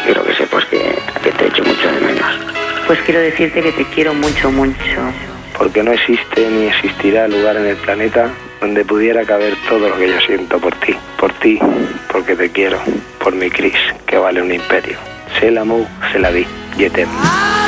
quiero que sepas que te echo mucho de menos. Pues quiero decirte que te quiero mucho, mucho. Porque no existe ni existirá lugar en el planeta donde pudiera caber todo lo que yo siento por ti. Por ti, porque te quiero. Por mi Cris, que vale un imperio. C'est l'amour, c'est la vie. Je t'aime.